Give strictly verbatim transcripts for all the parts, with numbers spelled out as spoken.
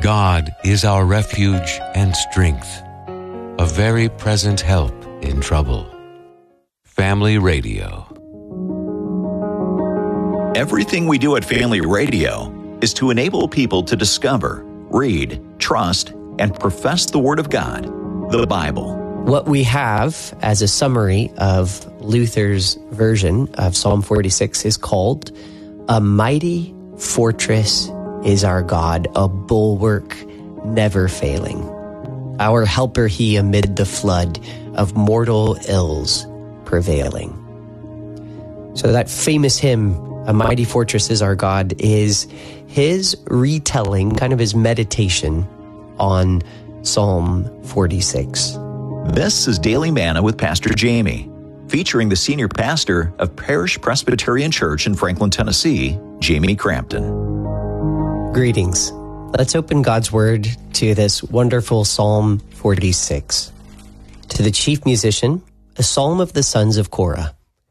God is our refuge and strength, a very present help in trouble. Family Radio. Everything we do at Family Radio is to enable people to discover, read, trust, and profess the Word of God, the Bible. What we have as a summary of Luther's version of Psalm forty-six is called, "A mighty fortress is our God, a bulwark never failing. Our helper he amid the flood of mortal ills prevailing." So that famous hymn, "A mighty fortress is our God," is his retelling, kind of his meditation on Psalm forty-six. This is Daily Manna with Pastor Jamie, featuring the senior pastor of Parish Presbyterian Church in Franklin, Tennessee, Jamie Crampton. Greetings. Let's open God's Word to this wonderful Psalm forty-six. To the chief musician, a psalm of the sons of Korah.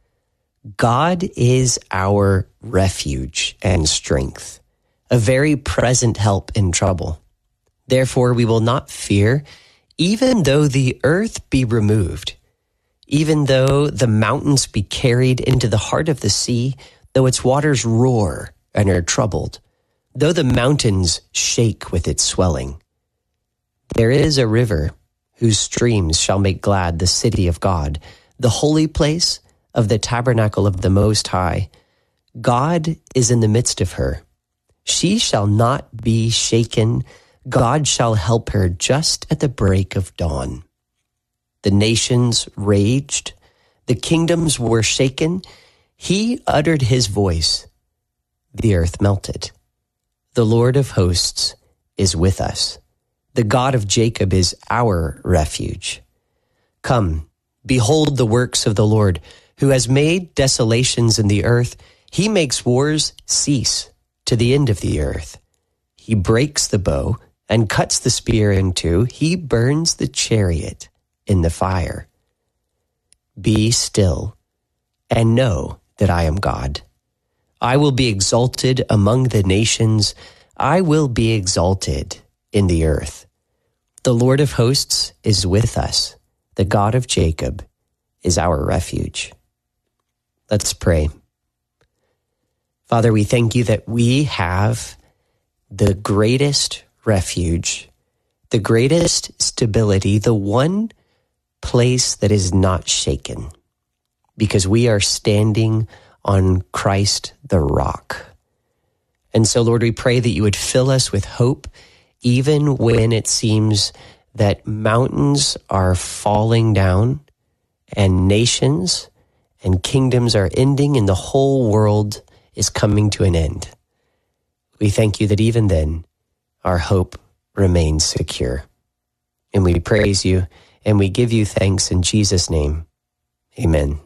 God is our refuge and strength, a very present help in trouble. Therefore we will not fear, even though the earth be removed, even though the mountains be carried into the heart of the sea, though its waters roar and are troubled, though the mountains shake with its swelling. There is a river whose streams shall make glad the city of God, the holy place of the tabernacle of the Most High. God is in the midst of her. She shall not be shaken. God shall help her just at the break of dawn. The nations raged. The kingdoms were shaken. He uttered his voice. The earth melted. The Lord of hosts is with us. The God of Jacob is our refuge. Come, behold the works of the Lord, who has made desolations in the earth. He makes wars cease to the end of the earth. He breaks the bow and cuts the spear in two. He burns the chariot in the fire. Be still and know that I am God. I will be exalted among the nations. I will be exalted in the earth. The Lord of hosts is with us. The God of Jacob is our refuge. Let's pray. Father, we thank you that we have the greatest refuge, the greatest stability, the one place that is not shaken, because we are standing on Christ the rock. And so, Lord, we pray that you would fill us with hope, even when it seems that mountains are falling down and nations and kingdoms are ending and the whole world is coming to an end. We thank you that even then, our hope remains secure. And we praise you and we give you thanks in Jesus' name. Amen.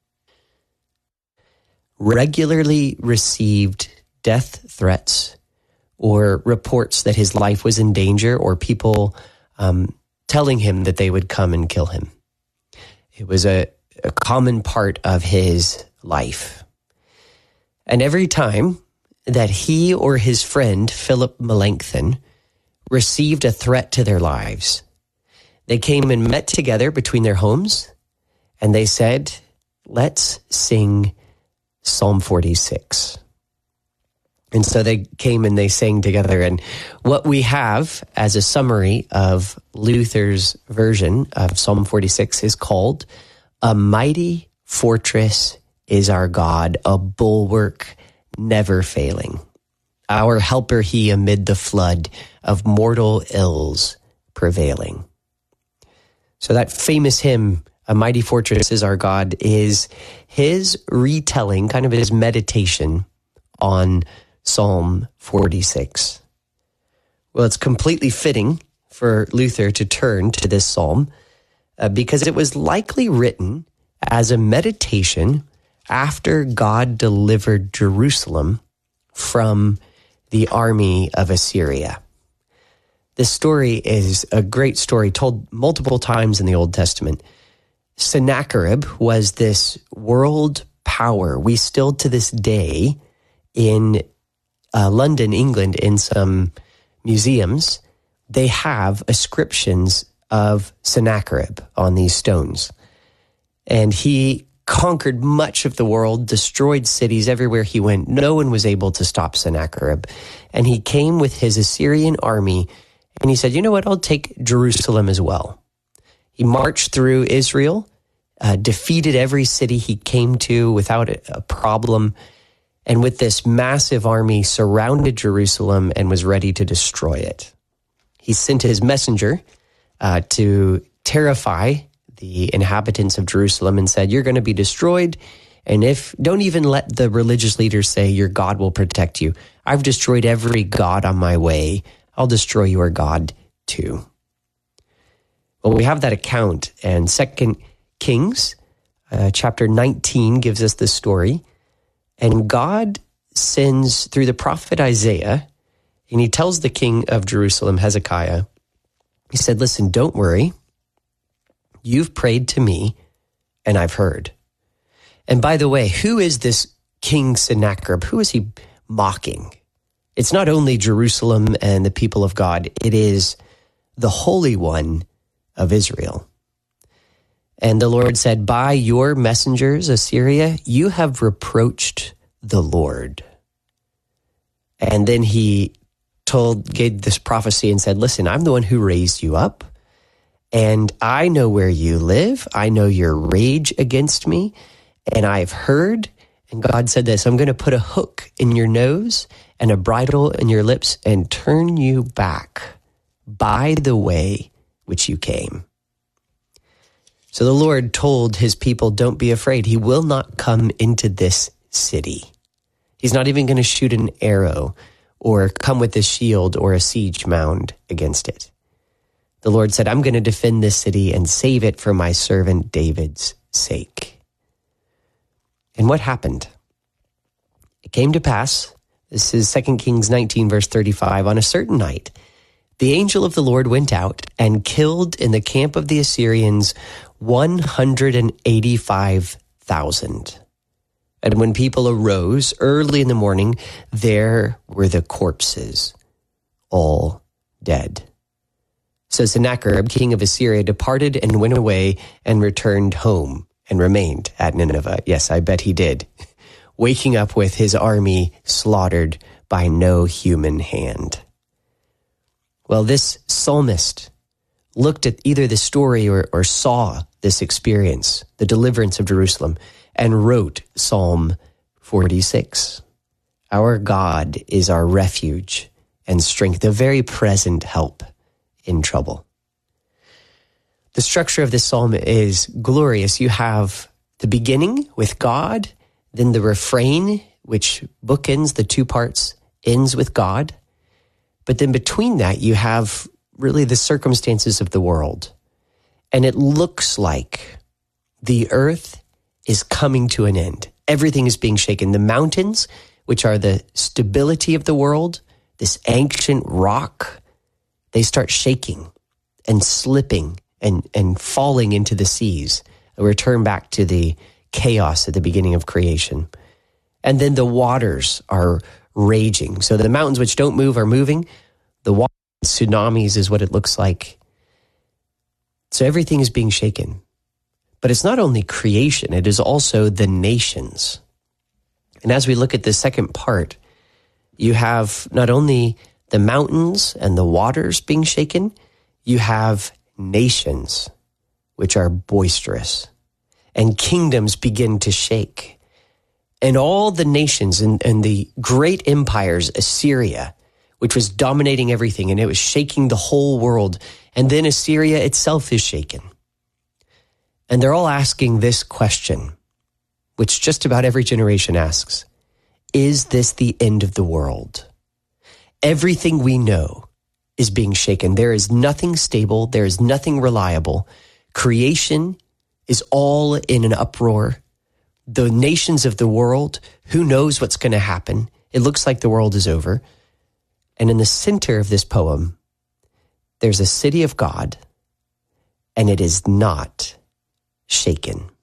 Regularly received death threats or reports that his life was in danger, or people um, telling him that they would come and kill him. It was a, a common part of his life. And every time that he or his friend, Philip Melanchthon, received a threat to their lives, they came and met together between their homes, and they said, let's sing Psalm forty-six. And so they came and they sang together. And what we have as a summary of Luther's version of Psalm forty-six is called, "A mighty fortress is our God, a bulwark never failing. Our helper he amid the flood of mortal ills prevailing." So that famous hymn, "A mighty fortress is our God," is his retelling, kind of his meditation on Psalm forty-six. Well, it's completely fitting for Luther to turn to this psalm uh, because it was likely written as a meditation after God delivered Jerusalem from the army of Assyria. This story is a great story told multiple times in the Old Testament. Sennacherib was this world power. We still to this day in uh, London, England, in some museums, they have inscriptions of Sennacherib on these stones. And he conquered much of the world, destroyed cities everywhere he went. No one was able to stop Sennacherib. And he came with his Assyrian army, and he said, you know what, I'll take Jerusalem as well. He marched through Israel, uh, defeated every city he came to without a, a problem, and with this massive army surrounded Jerusalem and was ready to destroy it. He sent his messenger uh, to terrify the inhabitants of Jerusalem and said, you're going to be destroyed. And if, don't even let the religious leaders say your God will protect you. I've destroyed every god on my way. I'll destroy your God too. Well, we have that account, and Second Kings uh, chapter nineteen gives us this story. And God sends through the prophet Isaiah, and he tells the king of Jerusalem, Hezekiah, he said, listen, don't worry. You've prayed to me, and I've heard. And by the way, who is this King Sennacherib? Who is he mocking? It's not only Jerusalem and the people of God, it is the Holy One of Israel. And the Lord said, by your messengers, Assyria, you have reproached the Lord. And then he told, gave this prophecy and said, listen, I'm the one who raised you up. And I know where you live. I know your rage against me. And I've heard, and God said this, I'm going to put a hook in your nose and a bridle in your lips and turn you back by the way which you came. So the Lord told his people, don't be afraid. He will not come into this city. He's not even going to shoot an arrow or come with a shield or a siege mound against it. The Lord said, I'm going to defend this city and save it for my servant David's sake. And what happened? It came to pass, this is Second Kings nineteen, verse thirty-five, on a certain night, the angel of the Lord went out and killed in the camp of the Assyrians one hundred eighty-five thousand. And when people arose early in the morning, there were the corpses, all dead. So Sennacherib, king of Assyria, departed and went away and returned home and remained at Nineveh. Yes, I bet he did. Waking up with his army slaughtered by no human hand. Well, this psalmist looked at either the story or, or saw this experience, the deliverance of Jerusalem, and wrote Psalm forty-six. Our God is our refuge and strength, a very present help in trouble. The structure of this psalm is glorious. You have the beginning with God, then the refrain, which bookends the two parts, ends with God. But then between that, you have really the circumstances of the world. And it looks like the earth is coming to an end. Everything is being shaken. The mountains, which are the stability of the world, this ancient rock, they start shaking and slipping and, and falling into the seas. A return back to the chaos at the beginning of creation. And then the waters are raging. So the mountains which don't move are moving. The water, tsunamis is what it looks like. So everything is being shaken. But it's not only creation, it is also the nations. And as we look at the second part, you have not only the mountains and the waters being shaken, you have nations which are boisterous, and kingdoms begin to shake. And all the nations and, and the great empires, Assyria, which was dominating everything, and it was shaking the whole world. And then Assyria itself is shaken. And they're all asking this question, which just about every generation asks: is this the end of the world? Everything we know is being shaken. There is nothing stable. There is nothing reliable. Creation is all in an uproar. The nations of the world, who knows what's going to happen? It looks like the world is over. And in the center of this poem, there's a city of God, and it is not shaken.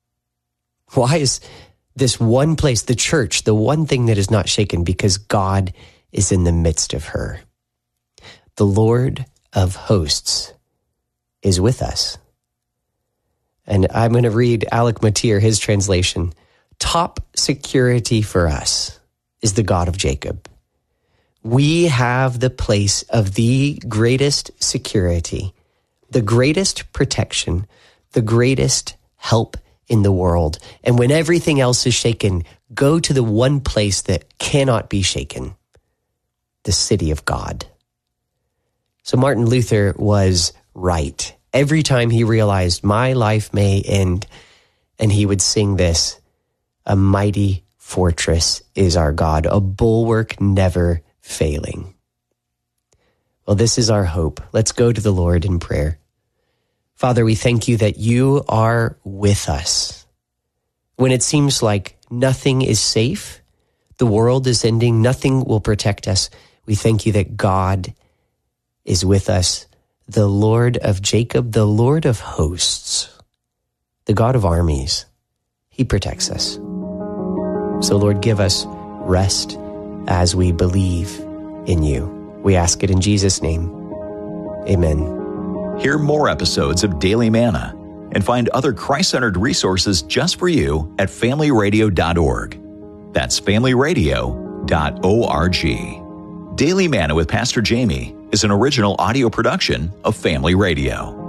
Why is this one place, the church, the one thing that is not shaken? Because God is in the midst of her. The Lord of hosts is with us. And I'm going to read Alec Motyer, his translation. Top security for us is the God of Jacob. We have the place of the greatest security, the greatest protection, the greatest help in the world. And when everything else is shaken, go to the one place that cannot be shaken, the city of God. So Martin Luther was right. Every time he realized my life may end, and he would sing this, a mighty fortress is our God, a bulwark never failing. Well, this is our hope. Let's go to the Lord in prayer. Father, we thank you that you are with us. When it seems like nothing is safe, the world is ending, nothing will protect us, we thank you that God is with us, the Lord of Jacob, the Lord of hosts, the God of armies. He protects us. So Lord, give us rest as we believe in you. We ask it in Jesus' name. Amen. Hear more episodes of Daily Manna and find other Christ-centered resources just for you at family radio dot org. That's family radio dot org. Daily Manna with Pastor Jamie is an original audio production of Family Radio.